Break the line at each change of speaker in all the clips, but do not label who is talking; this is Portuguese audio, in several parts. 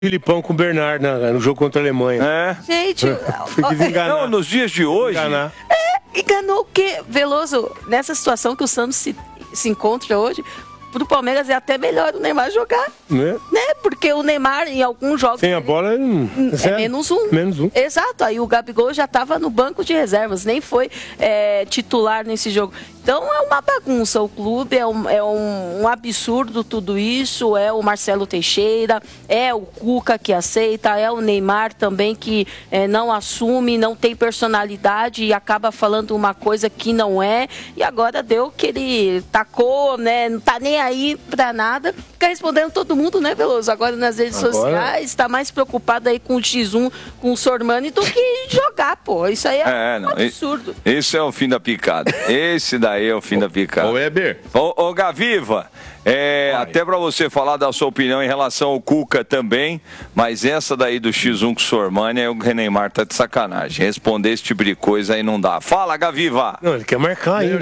Filipão com o Bernard no jogo contra a Alemanha.
Gente,
não, nos dias de hoje.
Enganou o quê? Veloso, nessa situação que o Santos se encontra hoje, pro Palmeiras é até melhor o Neymar jogar. Né? Porque o Neymar, em alguns jogos...
Sem a bola,
é menos um.
Menos um.
Exato, aí o Gabigol já estava no banco de reservas, nem foi titular nesse jogo. Então é uma bagunça, o clube é um absurdo tudo isso, é o Marcelo Teixeira, é o Cuca que aceita, é o Neymar também que não assume, não tem personalidade e acaba falando uma coisa que não é, e agora deu que ele tacou, né, não tá nem aí pra nada, fica respondendo todo mundo, né, Veloso? Agora nas redes sociais, está mais preocupado aí com o X1, com o Sormani do que jogar, pô, isso aí é um absurdo.
Esse é o fim da picada, esse daí é o fim da picada.
Ô, Weber.
Ô, Gaviva, até pra você falar da sua opinião em relação ao Cuca também, mas essa daí do X1 com o Sormani, o Neymar tá de sacanagem. Responder esse tipo de coisa aí não dá. Fala, Gaviva!
Não, ele quer marcar aí.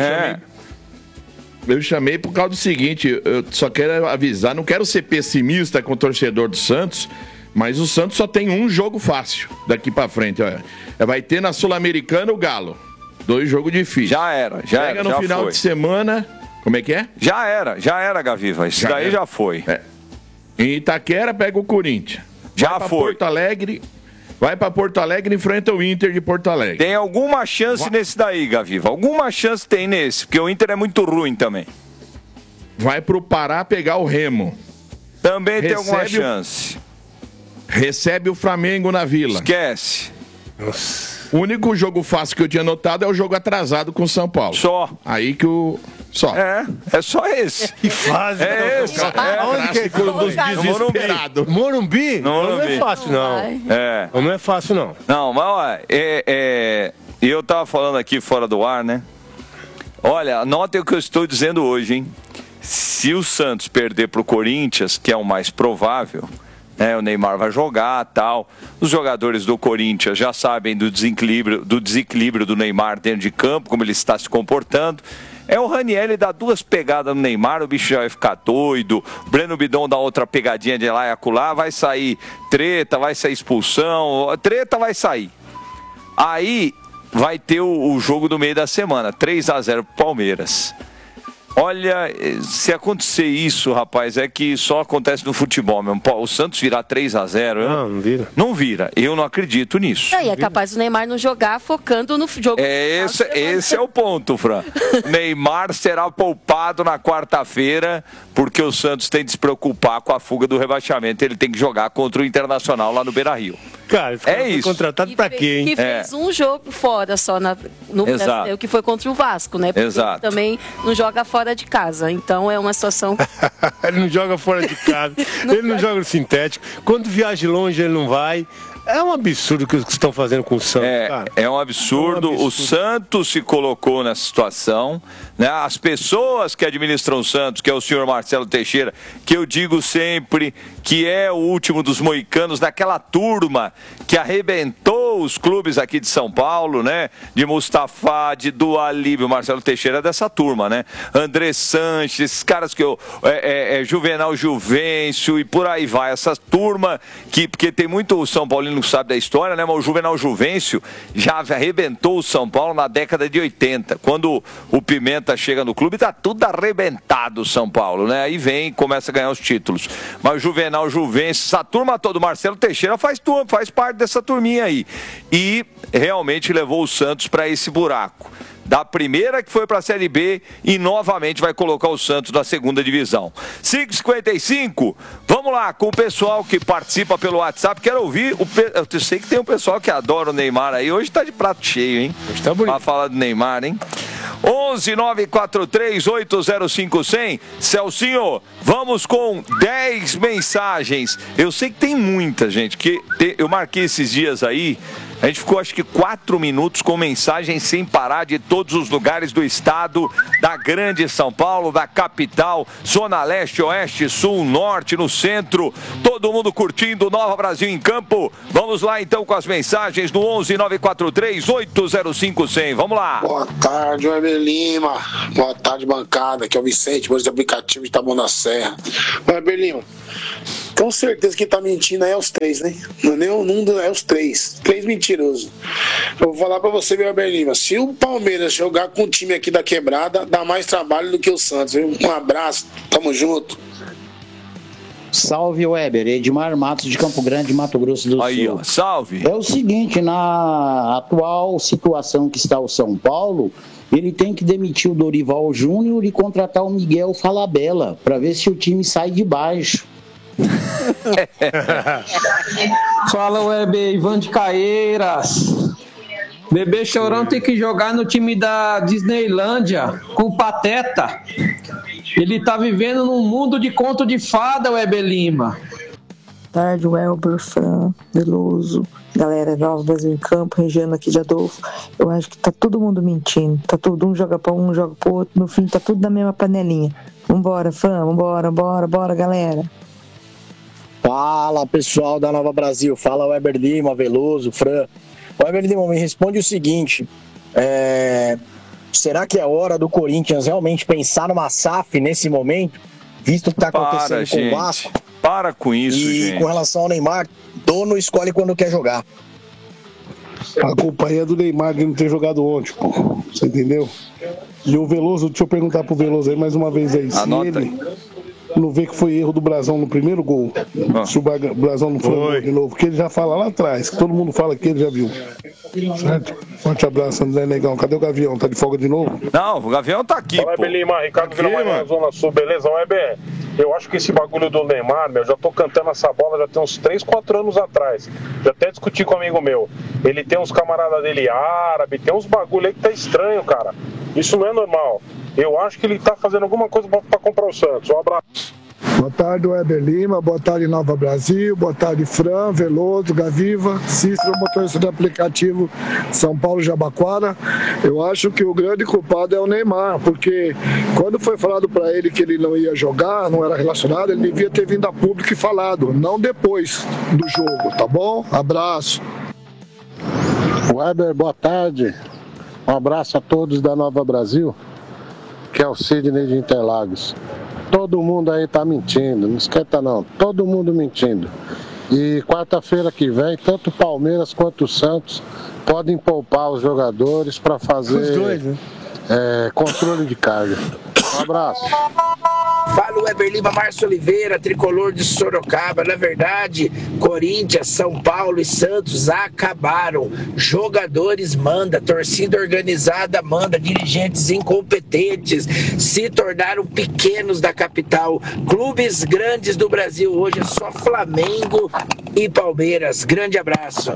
Eu chamei por causa do seguinte, eu só quero avisar, não quero ser pessimista com o torcedor do Santos, mas o Santos só tem um jogo fácil daqui pra frente. Olha. Vai ter na Sul-Americana o Galo. 2 jogos difíceis.
Já era.
Pega no final de semana. Como é que é?
Já era, Gaviva. Isso daí já foi.
Em Itaquera pega o Corinthians.
Já foi.
Vai pra Porto Alegre e enfrenta o Inter de Porto Alegre.
Tem alguma chance nesse daí, Gaviva? Alguma chance tem nesse, porque o Inter é muito ruim também.
Vai pro Pará pegar o Remo.
Também tem alguma chance.
Recebe o Flamengo na Vila.
Esquece.
Nossa.
O único jogo fácil que eu tinha notado é o jogo atrasado com o São Paulo.
Só.
Aí que o... Só.
É só esse.
Que fase.
Esse.
Onde que é
dos desesperados?
Morumbi? Não é fácil, não. Não é fácil, não.
Não, mas olha, eu tava falando aqui fora do ar, né? Olha, anotem o que eu estou dizendo hoje, hein? Se o Santos perder pro Corinthians, que é o mais provável... o Neymar vai jogar, tal. Os jogadores do Corinthians já sabem do desequilíbrio do Neymar dentro de campo, como ele está se comportando. O Ranieri dá 2 pegadas no Neymar, o bicho já vai ficar doido. O Breno Bidon dá outra pegadinha de lá e acolá, vai sair treta, vai sair expulsão, treta vai sair. Aí vai ter o jogo do meio da semana, 3-0 pro Palmeiras. Olha, se acontecer isso, rapaz, é que só acontece no futebol mesmo. O Santos virar 3-0.
Não vira.
Não vira. Eu não acredito nisso.
E é capaz do Neymar não jogar focando no jogo.
Esse é o ponto, Fran. Neymar será poupado na quarta-feira, porque o Santos tem de se preocupar com a fuga do rebaixamento. Ele tem que jogar contra o Internacional lá no Beira-Rio.
Cara, isso. Contratado pra quê, hein?
Que fez um jogo fora só no Brasil, que foi contra o Vasco, né? Porque ele também não joga fora de casa. Então é uma situação...
Ele não joga fora de casa. Ele não joga no sintético. Quando viaja longe, ele não vai. É um absurdo o que estão fazendo com o Santos, cara.
É um absurdo. O Santos se colocou nessa situação, né? As pessoas que administram o Santos, que é o senhor Marcelo Teixeira, que eu digo sempre que é o último dos moicanos, daquela turma que arrebentou os clubes aqui de São Paulo, né? De Mustafa, de Dualib, o Marcelo Teixeira é dessa turma, né? André Sanches, esses caras que Juvenal Juvencio e por aí vai. Essa turma porque tem muito São Paulino que sabe da história, né? Mas o Juvenal Juvencio já arrebentou o São Paulo na década de 80. Quando o Pimenta chega no clube, tá tudo arrebentado o São Paulo, né? Aí vem e começa a ganhar os títulos. Mas o Juvenal Juvencio, essa turma toda, o Marcelo Teixeira faz parte dessa turminha aí. E realmente levou o Santos para esse buraco. Da primeira que foi para a Série B e novamente vai colocar o Santos na segunda divisão. 5h55, vamos lá com o pessoal que participa pelo WhatsApp. Quero ouvir, eu sei que tem um pessoal que adora o Neymar aí. Hoje tá de prato cheio, hein?
Hoje tá bonito.
Pra falar do Neymar, hein? 11-943-805-100. Celcinho, vamos com 10 mensagens. Eu sei que tem muita gente, que eu marquei esses dias aí. A gente ficou acho que 4 minutos com mensagens sem parar de todos os lugares do estado, da grande São Paulo, da capital, Zona Leste, Oeste, Sul, Norte, no centro. Todo mundo curtindo Nova Brasil em Campo. Vamos lá então com as mensagens no 11-943-805-100. Vamos lá.
Boa tarde, Weber Lima. Boa tarde, bancada. Aqui é o Vicente, motorista aplicativo de Taboão da Serra. Weber Lima, Com certeza que tá mentindo aí é os três, né? Não é nem o mundo, é os três. Três mentirosos. Eu vou falar pra você, meu Weber Lima. Se o Palmeiras jogar com o time aqui da quebrada, dá mais trabalho do que o Santos, viu? Um abraço, tamo junto.
Salve, Weber. Edmar Matos de Campo Grande, Mato Grosso do Sul.
Aí, ó, salve.
É o seguinte, na atual situação que está o São Paulo, ele tem que demitir o Dorival Júnior e contratar o Miguel Falabella, para ver se o time sai de baixo.
Fala, Weber, Ivan de Caeiras. Bebê Chorão tem que jogar no time da Disneylândia com o Pateta. Ele tá vivendo num mundo de conto de fada, Weber Lima.
Boa tarde, Welber, Fran, Veloso, galera Nova Brasil em Campo, Regiano aqui de Adolfo. Eu acho que tá todo mundo mentindo. Tá todo um joga pra um, joga pro outro. No fim, tá tudo na mesma panelinha. Vambora, Fran, vambora, bora, galera.
Fala, pessoal da Nova Brasil. Fala, Weber Lima, Veloso, Fran. Weber Lima, me responde o seguinte. Será que é hora do Corinthians realmente pensar numa SAF nesse momento? Visto o que está acontecendo com o Vasco?
Para com isso, gente.
E com relação ao Neymar, dono escolhe quando quer jogar.
A culpa aí é do Neymar de não ter jogado ontem, pô. Você entendeu? E o Veloso, deixa eu perguntar pro Veloso aí mais uma vez aí.
Anota
ele não vê que foi erro do Brasão no primeiro gol. Se o Brasão não foi de novo, porque ele já fala lá atrás, que todo mundo fala que ele já viu. Certo? Forte abraço, André Negão. Cadê o Gavião? Tá de folga de novo?
Não, o Gavião tá aqui.
Fala, Weber Lima, Ricardo Vila, Zona Sul, beleza? Weber, eu acho que esse bagulho do Neymar, já tô cantando essa bola já tem uns 3, 4 anos atrás. Já até discuti com um amigo meu. Ele tem uns camaradas dele árabe, tem uns bagulho aí que tá estranho, cara. Isso não é normal. Eu acho que ele tá fazendo alguma coisa pra comprar o Santos. Um abraço.
Boa tarde, Weber Lima. Boa tarde, Nova Brasil. Boa tarde, Fran, Veloso, Gaviva, Cícero, motorista do aplicativo São Paulo Jabaquara. Eu acho que o grande culpado é o Neymar, porque quando foi falado para ele que ele não ia jogar, não era relacionado, ele devia ter vindo a público e falado, não depois do jogo, tá bom? Abraço.
Weber, boa tarde. Um abraço a todos da Nova Brasil, que é o Sidney de Interlagos. Todo mundo aí tá mentindo, não esquenta não, todo mundo mentindo. E quarta-feira que vem, tanto o Palmeiras quanto o Santos podem poupar os jogadores para fazer
os dois, né?
Controle de carga. Um abraço.
Fala o Weber Lima, Márcio Oliveira, tricolor de Sorocaba. Na verdade, Corinthians, São Paulo e Santos acabaram. Jogadores manda, torcida organizada manda, dirigentes incompetentes se tornaram pequenos da capital. Clubes grandes do Brasil hoje é só Flamengo e Palmeiras. Grande abraço.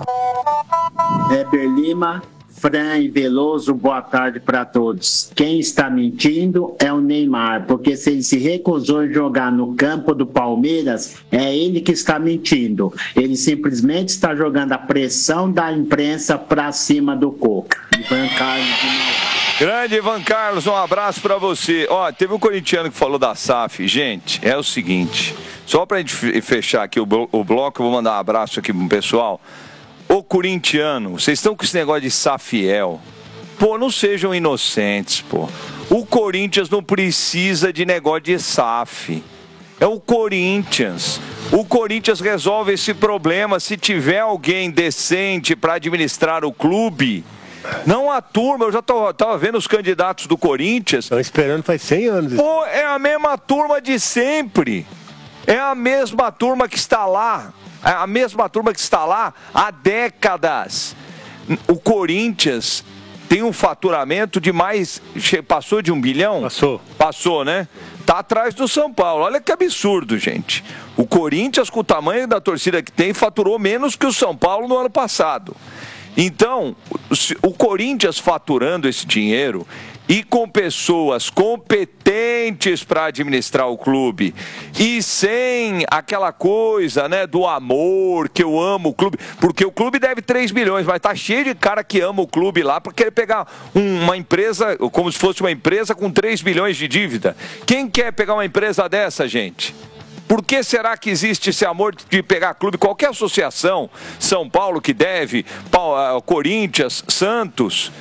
Weber Lima, Fran e Veloso, boa tarde para todos. Quem está mentindo é o Neymar, porque se ele se recusou a jogar no campo do Palmeiras, é ele que está mentindo. Ele simplesmente está jogando a pressão da imprensa para cima do Coca. Ivan Carlos de Mauá.
Grande Ivan Carlos, um abraço para você. Ó, teve um corintiano que falou da SAF. Gente, é o seguinte, só para a gente fechar aqui o bloco, eu vou mandar um abraço aqui pro pessoal. Ô corintiano, vocês estão com esse negócio de Safiel. Pô, não sejam inocentes, pô. O Corinthians não precisa de negócio de SAF. É o Corinthians. O Corinthians resolve esse problema se tiver alguém decente para administrar o clube. Não a turma, eu já tava vendo os candidatos do Corinthians.
Estão esperando faz 100 anos.
Pô, é a mesma turma de sempre. É a mesma turma que está lá. A mesma turma que está lá há décadas. O Corinthians tem um faturamento de mais... Passou de 1 bilhão? Passou, né? Tá atrás do São Paulo. Olha que absurdo, gente. O Corinthians, com o tamanho da torcida que tem, faturou menos que o São Paulo no ano passado. Então, o Corinthians faturando esse dinheiro e com pessoas competentes para administrar o clube e sem aquela coisa, né, do amor, que eu amo o clube, porque o clube deve 3 bilhões, mas tá cheio de cara que ama o clube lá para querer pegar uma empresa, como se fosse uma empresa com 3 bilhões de dívida. Quem quer pegar uma empresa dessa, gente? Por que será que existe esse amor de pegar clube? Qualquer associação, São Paulo que deve, Corinthians, Santos...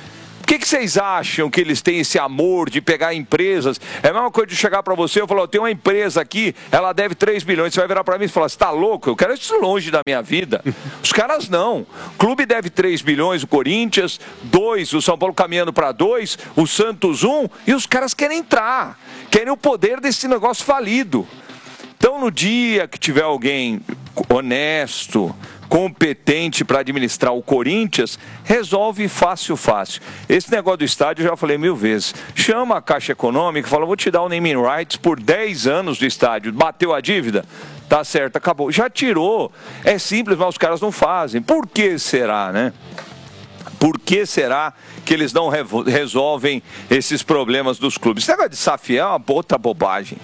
Por que vocês acham que eles têm esse amor de pegar empresas? É a mesma coisa de chegar para você e falar, eu tenho uma empresa aqui, ela deve 3 bilhões. Você vai virar para mim e falar, você tá louco? Eu quero isso longe da minha vida. Os caras não. O clube deve 3 bilhões, o Corinthians, 2, o São Paulo caminhando para 2, o Santos 1, e os caras querem entrar. Querem o poder desse negócio falido. Então, no dia que tiver alguém honesto, competente para administrar o Corinthians, resolve fácil. Esse negócio do estádio eu já falei 1000 vezes. Chama a Caixa Econômica e fala, vou te dar o naming rights por 10 anos do estádio. Bateu a dívida? Tá certo, acabou. Já tirou. É simples, mas os caras não fazem. Por que será, né? Por que será que eles não resolvem esses problemas dos clubes? Esse negócio de SAF é uma outra bobagem.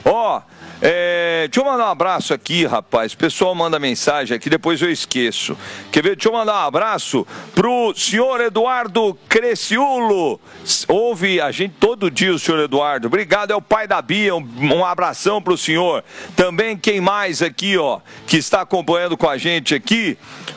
Deixa eu mandar um abraço aqui, rapaz. O pessoal manda mensagem aqui, depois eu esqueço. Quer ver? Deixa eu mandar um abraço pro senhor Eduardo Creciulo. Ouve a gente todo dia, o senhor Eduardo. Obrigado, é o pai da Bia. Um abração pro senhor. Também quem mais aqui, que está acompanhando com a gente aqui?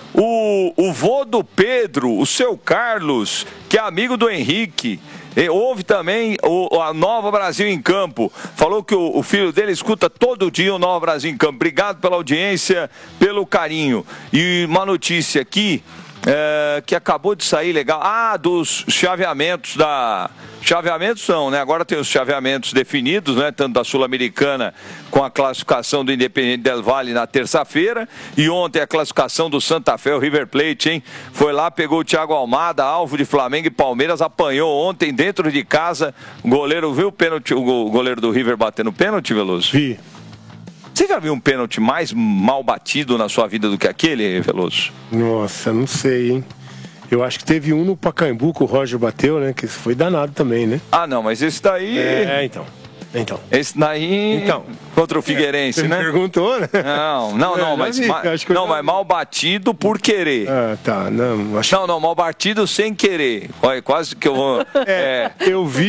O vô do Pedro, o seu Carlos, que é amigo do Henrique. E houve também a Nova Brasil em Campo. Falou que o filho dele escuta todo dia o Nova Brasil em Campo. Obrigado pela audiência, pelo carinho. E uma notícia aqui, que acabou de sair legal. Dos chaveamentos Chaveamentos não, né? Agora tem os chaveamentos definidos, né? Tanto da Sul-Americana com a classificação do Independiente del Valle na terça-feira. E ontem a classificação do Santa Fé, o River Plate, hein? Foi lá, pegou o Thiago Almada, alvo de Flamengo e Palmeiras, apanhou ontem dentro de casa. O goleiro viu o pênalti, o goleiro do River batendo pênalti, Veloso?
Vi.
Você já viu um pênalti mais mal batido na sua vida do que aquele, Veloso?
Nossa, não sei, hein? Eu acho que teve um no Pacaembu que o Roger bateu, né? Que foi danado também, né?
Não, mas esse daí...
Então.
Esse daí... Contra o Figueirense,
você
né?
Me perguntou, né?
Não, mas mal batido por querer.
Tá.
Não, mal batido sem querer. Olha, quase que eu vou...
Eu vi...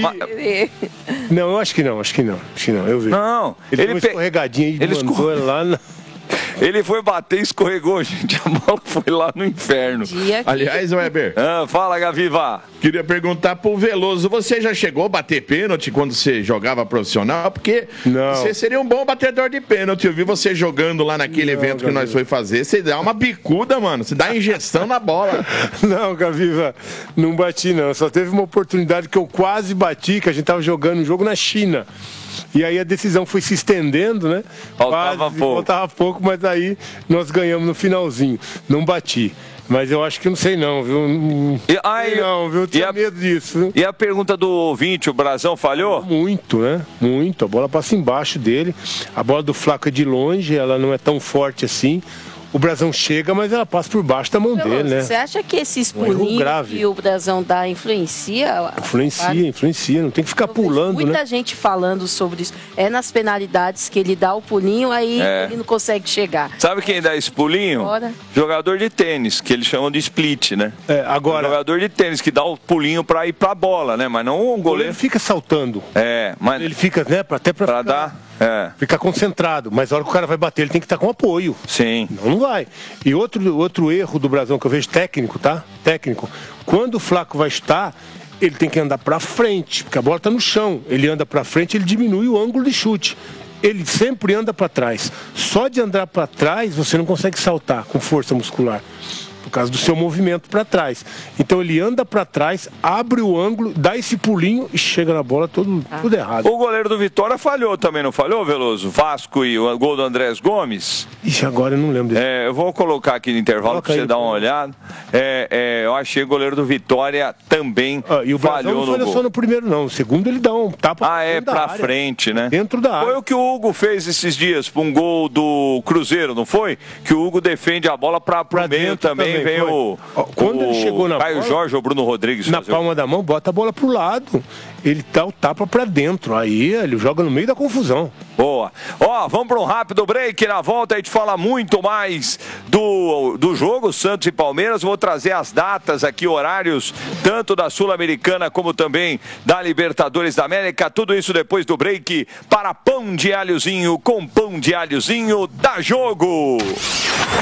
Não, eu acho que não, eu vi.
Não.
Ele deu uma escorregadinha e mandou lá na...
Ele foi bater e escorregou, gente. A bola foi lá no inferno.
Aliás, Weber.
Fala, Gaviva.
Queria perguntar pro Veloso, você já chegou a bater pênalti quando você jogava profissional? Porque você seria um bom batedor de pênalti. Eu vi você jogando lá naquele evento que nós foi fazer. Você dá uma bicuda, mano. Você dá injeção na bola.
Não, Gaviva, não bati não. Só teve uma oportunidade que eu quase bati, que a gente tava jogando um jogo na China. E aí a decisão foi se estendendo, né? Faltava pouco, mas aí nós ganhamos no finalzinho. Não bati. Mas eu acho que não sei não, viu? Eu tinha medo disso. Viu?
E a pergunta do ouvinte, o Brazão falhou?
Muito, né? Muito. A bola passa embaixo dele. A bola do Flaco é de longe, ela não é tão forte assim. O Brazão chega, mas ela passa por baixo da mão dele, né?
Você acha que esses pulinhos que o Brazão dá influencia?
Influencia. Não tem que ficar pulando, né?
Muita gente falando sobre isso. É nas penalidades que ele dá o pulinho, aí ele não consegue chegar.
Sabe quem dá esse pulinho? Jogador de tênis, que eles chamam de split, né?
Agora...
Jogador de tênis que dá o pulinho pra ir pra bola, né? Mas não o goleiro.
Ele fica saltando.
Mas...
Ele fica, né? Até pra
dar...
Ficar concentrado, mas a hora que o cara vai bater, ele tem que estar com apoio.
Sim.
Não vai. E outro erro do Brazão que eu vejo técnico, tá? Técnico. Quando o Flaco vai estar, ele tem que andar pra frente, porque a bola tá no chão. Ele anda pra frente, ele diminui o ângulo de chute. Ele sempre anda pra trás. Só de andar pra trás, você não consegue saltar com força muscular. Por causa do seu movimento para trás. Então ele anda para trás, abre o ângulo, dá esse pulinho e chega na bola tudo errado.
O goleiro do Vitória falhou também, não falhou, Veloso? Vasco e o gol do Andrés Gomes?
Ixi, agora eu não lembro desse.
Eu vou colocar aqui no intervalo para você dar uma olhada. Eu achei o goleiro do Vitória também
e o
falhou
não falhou só no primeiro, não. O segundo ele dá um tapa
pra frente, né?
Dentro da área.
Foi o que o Hugo fez esses dias para um gol do Cruzeiro, não foi? Que o Hugo defende a bola para o meio também. Vem
quando ele chegou na
Caio
bola,
Jorge ou Bruno Rodrigues
na palma da mão, bota a bola pro lado. Ele dá o tapa pra dentro. Aí ele joga no meio da confusão.
Boa. Vamos para um rápido break. Na volta a gente fala muito mais do jogo Santos e Palmeiras. Vou trazer as datas aqui, horários, tanto da Sul-Americana como também da Libertadores da América. Tudo isso depois do break para Pão de Alhozinho. Com Pão de Alhozinho, dá jogo!